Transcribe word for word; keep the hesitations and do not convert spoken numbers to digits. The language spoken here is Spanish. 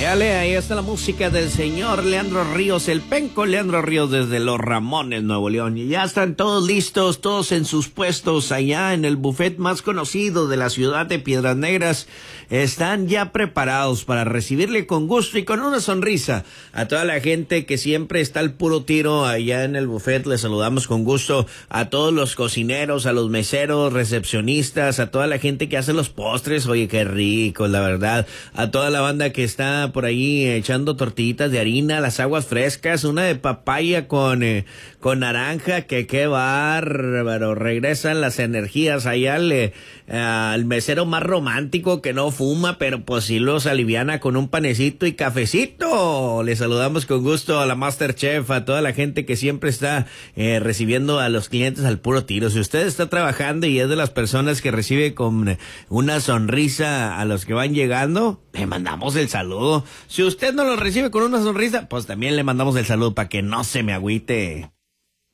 Éale, ahí está la música del señor Leandro Ríos, el penco Leandro Ríos desde Los Ramones, Nuevo León. Y ya están todos listos, todos en sus puestos allá en el buffet más conocido de la ciudad de Piedras Negras. Están ya preparados para recibirle con gusto y con una sonrisa a toda la gente que siempre está al puro tiro allá en el buffet. Les saludamos con gusto a todos los cocineros, a los meseros, recepcionistas, a toda la gente que hace los postres. Oye, qué rico, la verdad. A toda la banda que está por ahí echando tortillitas de harina, las aguas frescas, una de papaya con, eh, con naranja, que qué bárbaro. Regresan las energías allá al, eh, al mesero más romántico que no fuma, pero pues sí los aliviana con un panecito y cafecito. Les saludamos con gusto a la Masterchef, a toda la gente que siempre está eh, recibiendo a los clientes al puro tiro. Si usted está trabajando y es de las personas que recibe con una sonrisa a los que van llegando, le mandamos el saludo. Si usted no lo recibe con una sonrisa, pues también le mandamos el saludo para que no se me agüite.